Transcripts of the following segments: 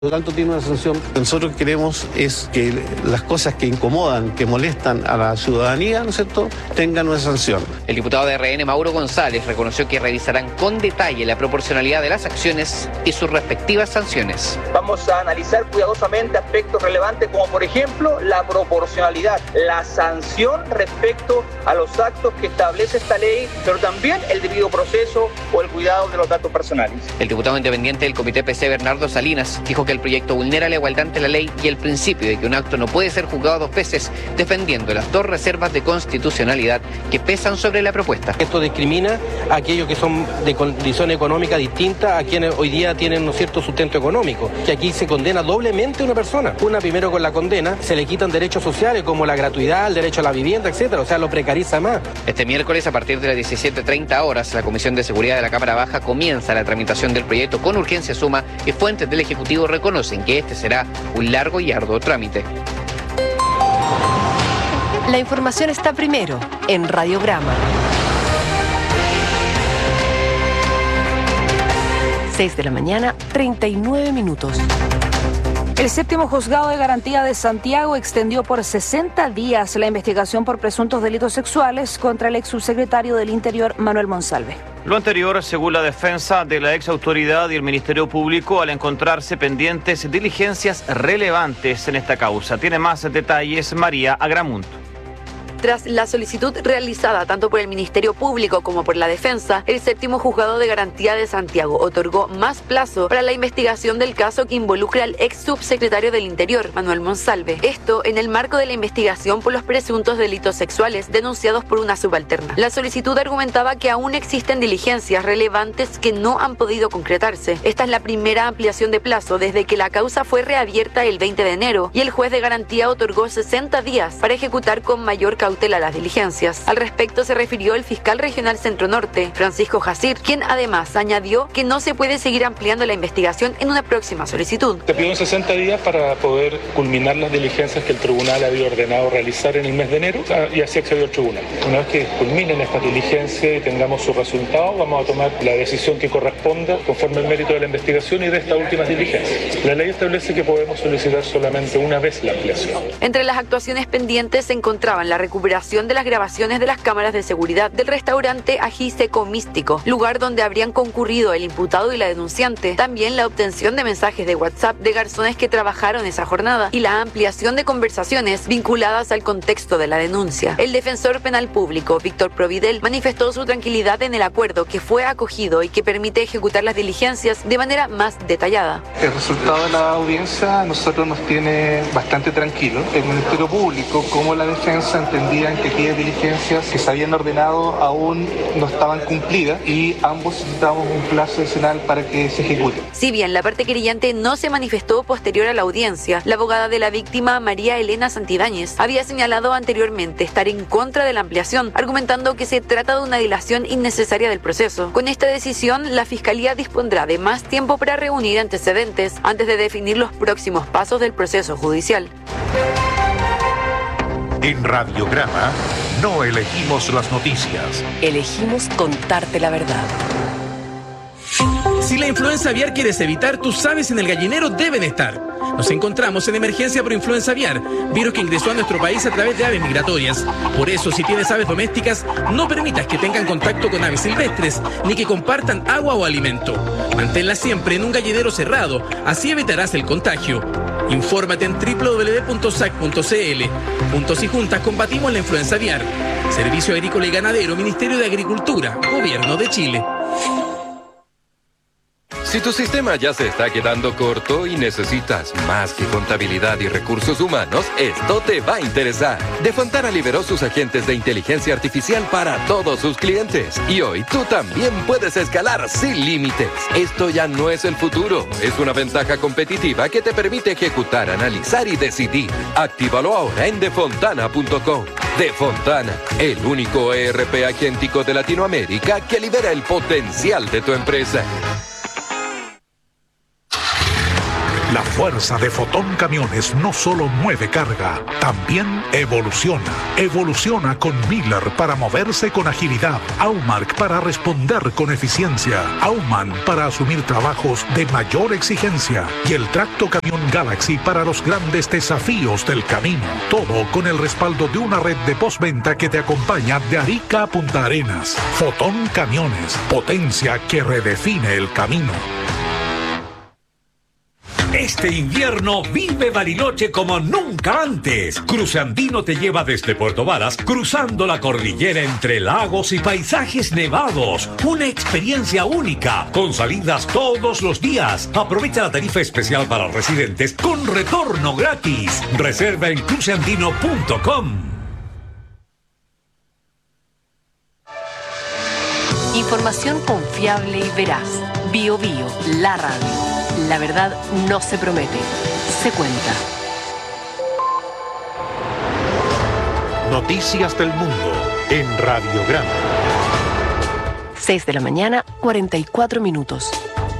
Por lo tanto, tiene una sanción. Lo que nosotros queremos es que las cosas que incomodan, que molestan a la ciudadanía, ¿no es cierto?, tengan una sanción. El diputado de RN, Mauro González, reconoció que revisarán con detalle la proporcionalidad de las acciones y sus respectivas sanciones. Vamos a analizar cuidadosamente aspectos relevantes como, por ejemplo, la proporcionalidad, la sanción respecto a los actos que establece esta ley, pero también el debido proceso o el cuidado de los datos personales. El diputado independiente del Comité PC, Bernardo Salinas, dijo que el proyecto vulnera la igualdad ante la ley y el principio de que un acto no puede ser juzgado dos veces, defendiendo las dos reservas de constitucionalidad que pesan sobre la propuesta. Esto discrimina a aquellos que son de condición económica distinta a quienes hoy día tienen un cierto sustento económico, que aquí se condena doblemente a una persona. Una, primero, con la condena se le quitan derechos sociales como la gratuidad, el derecho a la vivienda, etcétera, o sea, lo precariza más. Este miércoles, a partir de las 17:30 horas, la Comisión de Seguridad de la Cámara Baja comienza la tramitación del proyecto con urgencia suma y fuentes del Ejecutivo reconocen que este será un largo y arduo trámite. La información está primero en Radiograma. 6 de la mañana, 39 minutos. El séptimo juzgado de garantía de Santiago extendió por 60 días la investigación por presuntos delitos sexuales contra el ex subsecretario del Interior, Manuel Monsalve. Lo anterior, según la defensa de la ex autoridad y el Ministerio Público, al encontrarse pendientes diligencias relevantes en esta causa. Tiene más detalles María Agramunt. Tras la solicitud realizada tanto por el Ministerio Público como por la defensa, el séptimo juzgado de garantía de Santiago otorgó más plazo para la investigación del caso que involucra al ex subsecretario del Interior, Manuel Monsalve. Esto en el marco de la investigación por los presuntos delitos sexuales denunciados por una subalterna. La solicitud argumentaba que aún existen diligencias relevantes que no han podido concretarse. Esta es la primera ampliación de plazo desde que la causa fue reabierta el 20 de enero y el juez de garantía otorgó 60 días para ejecutar con mayor cautela las diligencias. Al respecto se refirió el fiscal regional Centro Norte, Francisco Jacir, quien además añadió que no se puede seguir ampliando la investigación en una próxima solicitud. Se pidió 60 días para poder culminar las diligencias que el tribunal había ordenado realizar en el mes de enero y así accedió el tribunal. Una vez que culminen estas diligencias y tengamos sus resultados, vamos a tomar la decisión que corresponda conforme al mérito de la investigación y de estas últimas diligencias. La ley establece que podemos solicitar solamente una vez la ampliación. Entre las actuaciones pendientes se encontraban la recuperación de las grabaciones de las cámaras de seguridad del restaurante Ají Seco Místico, lugar donde habrían concurrido el imputado y la denunciante, también la obtención de mensajes de WhatsApp de garzones que trabajaron esa jornada y la ampliación de conversaciones vinculadas al contexto de la denuncia. El defensor penal público, Víctor Providel, manifestó su tranquilidad en el acuerdo que fue acogido y que permite ejecutar las diligencias de manera más detallada. El resultado de la audiencia a nosotros nos tiene bastante tranquilos. El Ministerio Público como la defensa entendían que aquellas diligencias que se habían ordenado aún no estaban cumplidas y ambos necesitamos un plazo adicional para que se ejecute. Si bien la parte querellante no se manifestó posterior a la audiencia, la abogada de la víctima, María Elena Santibáñez, había señalado anteriormente estar en contra de la ampliación, argumentando que se trata de una dilación innecesaria del proceso. Con esta decisión, la Fiscalía dispondrá de más tiempo para reunir antecedentes antes de definir los próximos pasos del proceso judicial. En Radiograma no elegimos las noticias. Elegimos contarte la verdad. Si la influenza aviar quieres evitar, tus aves en el gallinero deben estar. Nos encontramos en emergencia por influenza aviar, virus que ingresó a nuestro país a través de aves migratorias. Por eso, si tienes aves domésticas, no permitas que tengan contacto con aves silvestres, ni que compartan agua o alimento. Manténlas siempre en un gallinero cerrado, así evitarás el contagio. Infórmate en www.sac.cl. Juntos y juntas combatimos la influenza aviar. Servicio Agrícola y Ganadero, Ministerio de Agricultura, Gobierno de Chile. Si tu sistema ya se está quedando corto y necesitas más que contabilidad y recursos humanos, esto te va a interesar. Defontana liberó sus agentes de inteligencia artificial para todos sus clientes. Y hoy tú también puedes escalar sin límites. Esto ya no es el futuro. Es una ventaja competitiva que te permite ejecutar, analizar y decidir. Actívalo ahora en defontana.com. Defontana, el único ERP agéntico de Latinoamérica que libera el potencial de tu empresa. La fuerza de Fotón Camiones no solo mueve carga, también evoluciona. Evoluciona con Miller para moverse con agilidad, Aumark para responder con eficiencia, Aumann para asumir trabajos de mayor exigencia y el Tracto Camión Galaxy para los grandes desafíos del camino. Todo con el respaldo de una red de postventa que te acompaña de Arica a Punta Arenas. Fotón Camiones, potencia que redefine el camino. Este invierno vive Bariloche como nunca antes. Cruce Andino te lleva desde Puerto Varas, cruzando la cordillera entre lagos y paisajes nevados. Una experiencia única, con salidas todos los días. Aprovecha la tarifa especial para residentes con retorno gratis. Reserva en cruceandino.com. Información confiable y veraz. Bio Bio, la radio. La verdad no se promete, se cuenta. Noticias del mundo en Radiograma. 6 de la mañana, 44 minutos.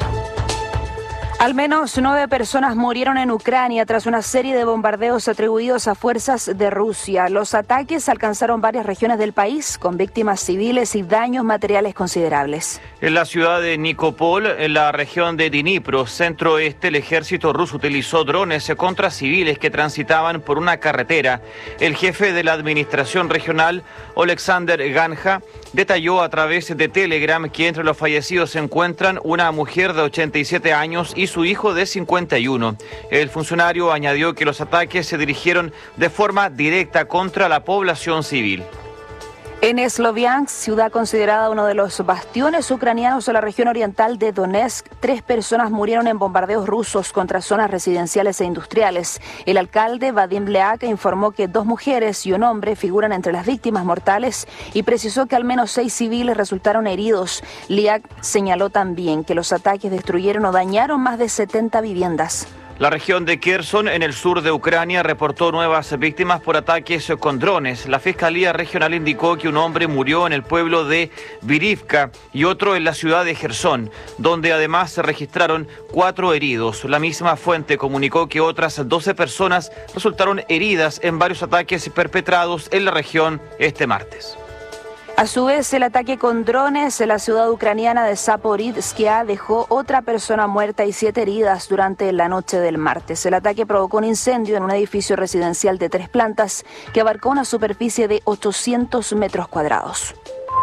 Al menos 9 personas murieron en Ucrania tras una serie de bombardeos atribuidos a fuerzas de Rusia. Los ataques alcanzaron varias regiones del país, con víctimas civiles y daños materiales considerables. En la ciudad de Nikopol, en la región de Dnipro, centro-oeste, el ejército ruso utilizó drones contra civiles que transitaban por una carretera. El jefe de la administración regional, Oleksandr Ganja, detalló a través de Telegram que entre los fallecidos se encuentran una mujer de 87 años y su hijo de 51. El funcionario añadió que los ataques se dirigieron de forma directa contra la población civil. En Sloviansk, ciudad considerada uno de los bastiones ucranianos de la región oriental de Donetsk, 3 personas murieron en bombardeos rusos contra zonas residenciales e industriales. El alcalde Vadim Leak informó que 2 mujeres y un hombre figuran entre las víctimas mortales y precisó que al menos 6 civiles resultaron heridos. Leak señaló también que los ataques destruyeron o dañaron más de 70 viviendas. La región de Kherson, en el sur de Ucrania, reportó nuevas víctimas por ataques con drones. La Fiscalía Regional indicó que un hombre murió en el pueblo de Virivka y otro en la ciudad de Jersón, donde además se registraron 4 heridos. La misma fuente comunicó que otras 12 personas resultaron heridas en varios ataques perpetrados en la región este martes. A su vez, el ataque con drones en la ciudad ucraniana de Zaporizhzhia dejó otra persona muerta y 7 heridas durante la noche del martes. El ataque provocó un incendio en un edificio residencial de 3 plantas que abarcó una superficie de 800 metros cuadrados.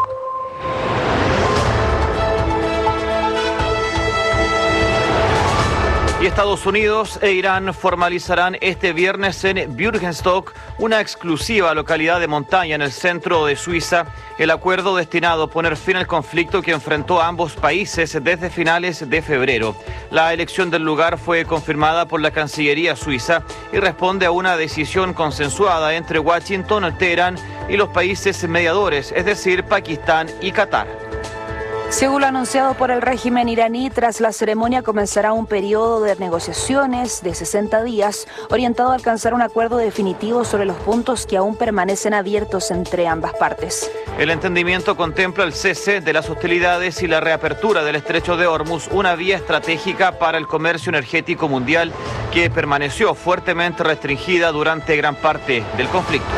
Y Estados Unidos e Irán formalizarán este viernes en Bürgenstock, una exclusiva localidad de montaña en el centro de Suiza, el acuerdo destinado a poner fin al conflicto que enfrentó a ambos países desde finales de febrero. La elección del lugar fue confirmada por la Cancillería suiza y responde a una decisión consensuada entre Washington, Teherán y los países mediadores, es decir, Pakistán y Qatar. Según lo anunciado por el régimen iraní, tras la ceremonia comenzará un periodo de negociaciones de 60 días orientado a alcanzar un acuerdo definitivo sobre los puntos que aún permanecen abiertos entre ambas partes. El entendimiento contempla el cese de las hostilidades y la reapertura del estrecho de Hormuz, una vía estratégica para el comercio energético mundial que permaneció fuertemente restringida durante gran parte del conflicto.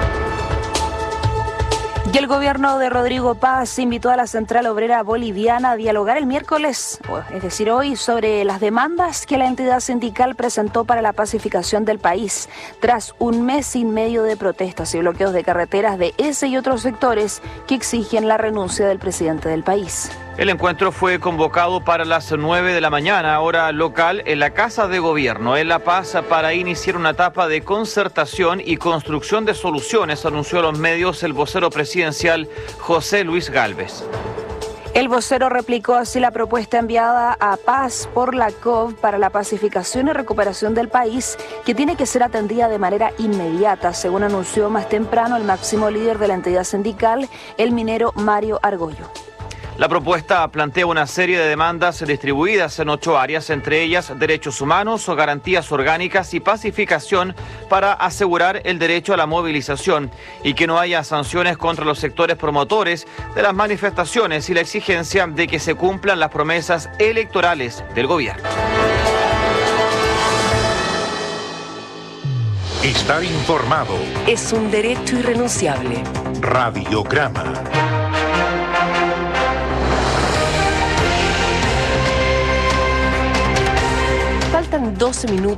Y el gobierno de Rodrigo Paz invitó a la Central Obrera Boliviana a dialogar el miércoles, es decir, hoy, sobre las demandas que la entidad sindical presentó para la pacificación del país, tras un mes y medio de protestas y bloqueos de carreteras de ese y otros sectores que exigen la renuncia del presidente del país. El encuentro fue convocado para las 9 de la mañana, hora local, en la Casa de Gobierno, en La Paz, para iniciar una etapa de concertación y construcción de soluciones, anunció a los medios el vocero presidencial José Luis Gálvez. El vocero replicó así la propuesta enviada a Paz por la COV para la pacificación y recuperación del país, que tiene que ser atendida de manera inmediata, según anunció más temprano el máximo líder de la entidad sindical, el minero Mario Argollo. La propuesta plantea una serie de demandas distribuidas en 8 áreas, entre ellas derechos humanos, garantías orgánicas y pacificación para asegurar el derecho a la movilización y que no haya sanciones contra los sectores promotores de las manifestaciones y la exigencia de que se cumplan las promesas electorales del gobierno. Estar informado. Es un derecho irrenunciable. Radiograma. Faltan 12 minutos.